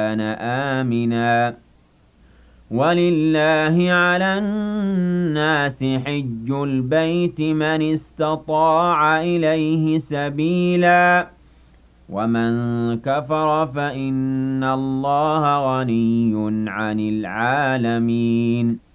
كَانَ آمِنًا وَلِلَّهِ عَلَى النَّاسِ حِجُّ الْبَيْتِ مَنِ اسْتَطَاعَ إِلَيْهِ سَبِيلًا وَمَن كَفَرَ فَإِنَّ اللَّهَ غَنِيٌّ عَنِ الْعَالَمِينَ